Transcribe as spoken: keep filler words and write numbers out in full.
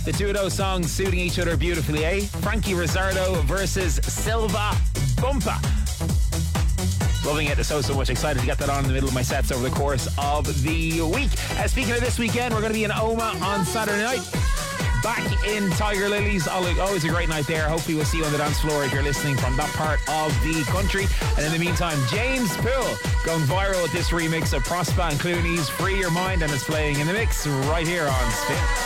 The two of those songs suiting each other beautifully, eh? Frankie Rizzardo versus Silva Bumpa. Loving it so, so much. Excited to get that on in the middle of my sets over the course of the week. Uh, speaking of this weekend, we're going to be in Oma on Saturday night. Back in Tiger Lilies. Always a great night there. Hopefully we'll see you on the dance floor if you're listening from that part of the country. And in the meantime, James Poole going viral with this remix of Prosper and Clooney's Free Your Mind, and it's playing in the mix right here on Spin.